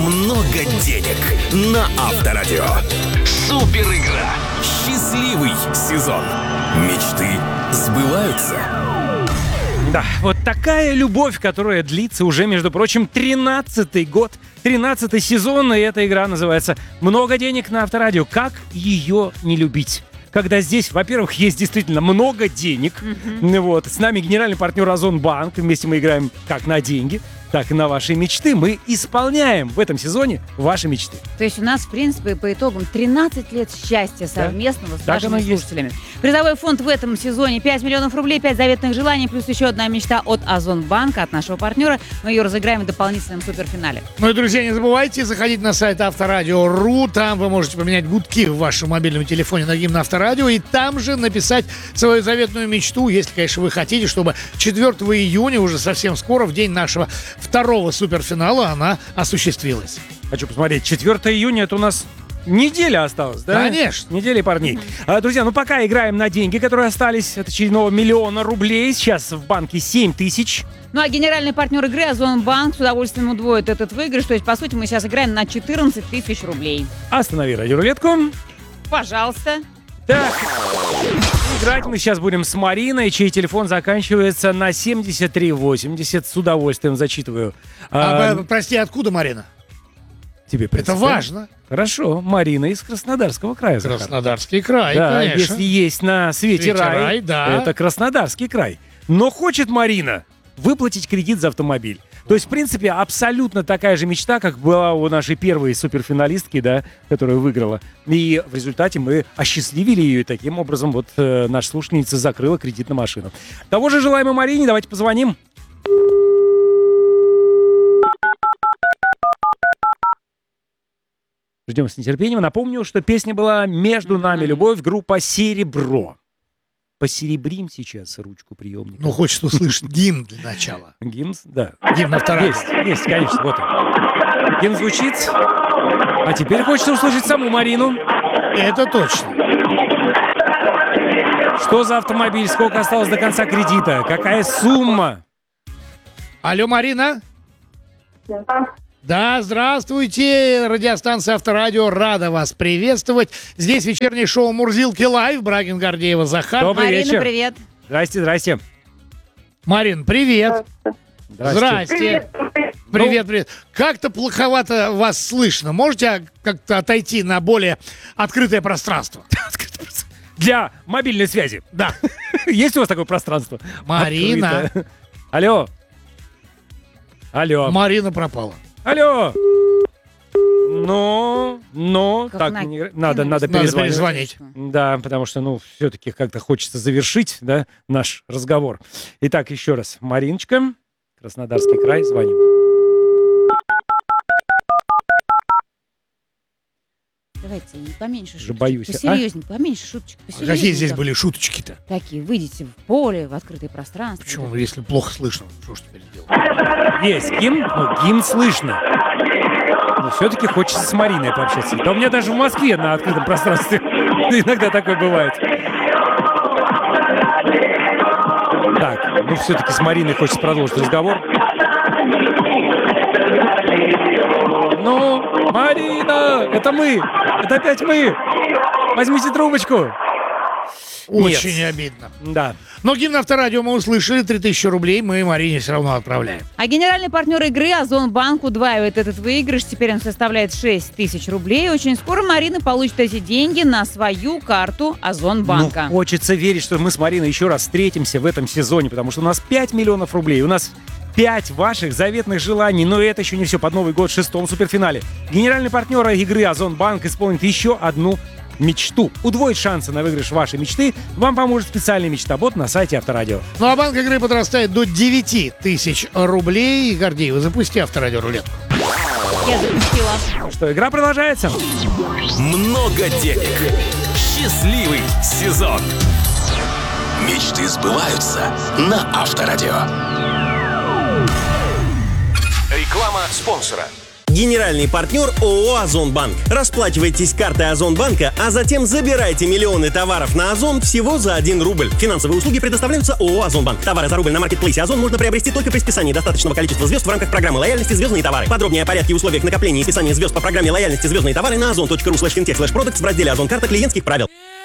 много денег на Авторадио. Супер игра. Счастливый сезон. Мечты сбываются. Да, вот такая любовь, которая длится уже, между прочим, 13-й год, 13-й сезон, и эта игра называется «Много денег на Авторадио». Как ее не любить? Когда здесь, во-первых, есть действительно много денег. Вот. С нами генеральный партнер Озонбанк. Вместе мы играем как на деньги, так и на ваши мечты. Мы исполняем в этом сезоне ваши мечты. То есть у нас, в принципе, по итогам 13 лет счастья совместного с нашими слушателями. Призовой фонд в этом сезоне 5 миллионов рублей, 5 заветных желаний, плюс еще одна мечта от Озонбанка, от нашего партнера. Мы ее разыграем в дополнительном суперфинале. Ну и, друзья, не забывайте заходить на сайт Авторадио.ру. Там вы можете поменять гудки в вашем мобильном телефоне на гимн Авторадио. И там же написать свою заветную мечту, если, конечно, вы хотите, чтобы 4 июня, уже совсем скоро, в день нашего второго суперфинала, она осуществилась. Хочу посмотреть. 4 июня это у нас неделя осталась, да? Конечно. Неделя парней. Друзья, ну пока играем на деньги, которые остались от очередного 1 000 000 рублей. Сейчас в банке 7 тысяч. Ну а генеральный партнер игры Озонбанк с удовольствием удвоит этот выигрыш. То есть, по сути, мы сейчас играем на 14 тысяч рублей. Останови радиорулетку. Пожалуйста. Так, играть мы сейчас будем с Мариной, чей телефон заканчивается на 7380. С удовольствием зачитываю. Прости, откуда Марина? Тебе Это представь. важно. Хорошо, Марина из Краснодарского края. Захар. Краснодарский край, Да, конечно. если есть на свете рай, да. это Краснодарский край. Но хочет Марина выплатить кредит за автомобиль. То есть, в принципе, абсолютно такая же мечта, как была у нашей первой суперфиналистки, да, которая выиграла. И в результате мы осчастливили ее, и таким образом вот наша слушательница закрыла кредит на машину. Того же желаем и Марине. Давайте позвоним. Ждем с нетерпением. Напомню, что песня была «Между нами любовь», группа «Серебро». Посеребрим сейчас ручку приемника. Ну, хочется услышать гимн для начала. Гимн, да. Гимн Авторадио. Есть, конечно, вот он. Гимн звучит. А теперь хочется услышать саму Марину. Это точно. Что за автомобиль? Сколько осталось до конца кредита? Какая сумма? Алло, Марина? Да, здравствуйте, радиостанция Авторадио рада вас приветствовать. Здесь вечернее шоу «Мурзилки лайв», Брагин, Гордеева, Захар. Добрый Марина, вечер. привет. Здрасте. Марин, привет. Здрасте. Привет. Как-то плоховато вас слышно. Можете как-то отойти на более открытое пространство? Для мобильной связи. Да. Есть у вас такое пространство? Марина. Открыто. Алло. Марина пропала. Алло. Ну, Как так, надо Надо перезвонить. Да, потому что, все-таки как-то хочется завершить, да, наш разговор. Итак, еще раз. Мариночка, Краснодарский край, звоним. Давайте поменьше шуточек. Боюсь. Посерьезнее, поменьше шуточек. Какие здесь были шуточки-то? Такие, выйдите в поле, в открытое пространство. Почему, если плохо слышно? Что ж теперь делать? Есть гимн, гимн слышно. Но все-таки хочется с Мариной пообщаться. Да у меня даже в Москве на открытом пространстве иногда такое бывает. Так, все-таки с Мариной хочется продолжить разговор. Марина, это мы, это опять мы. Возьмите трубочку. Очень обидно. Да. Но гимн Авторадио мы услышали, 3000 рублей мы Марине все равно отправляем. А генеральный партнер игры Озонбанк удваивает этот выигрыш. Теперь он составляет 6 тысяч рублей. Очень скоро Марина получит эти деньги на свою карту Озонбанка. Хочется верить, что мы с Мариной еще раз встретимся в этом сезоне, потому что у нас 5 миллионов рублей. У нас 5 ваших заветных желаний. Но это еще не все. Под Новый год в 6-м суперфинале генеральный партнер игры Озонбанк исполнит еще одну мечту. Удвоить шансы на выигрыш вашей мечты вам поможет специальный мечтобот на сайте Авторадио. Ну а банк игры подрастает до 9000 рублей. Гордеева, запусти Авторадио рулетку. Я запустила. Ну что, игра продолжается. Много денег. Счастливый сезон. Мечты сбываются на Авторадио. Реклама спонсора. генеральный партнер ООО «Озонбанк». Расплачивайтесь картой Озонбанка, а затем забирайте миллионы товаров на Озон всего за 1 рубль. Финансовые услуги предоставляются ООО «Озонбанк». Товары за рубль на маркетплейсе Озон можно приобрести только при списании достаточного количества звезд в рамках программы лояльности «Звездные товары». Подробнее о порядке и условиях накопления и списания звезд по программе лояльности «Звездные товары» на ozon.ru/fintech/products в разделе «Озон карта клиентских правил».